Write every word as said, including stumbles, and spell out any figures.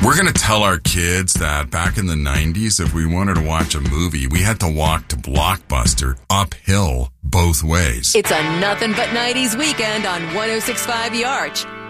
We're going to tell our kids that back in the nineties, if we wanted to watch a movie, we had to walk to Blockbuster uphill both ways. It's a nothing but nineties weekend on one oh six point five The Arch.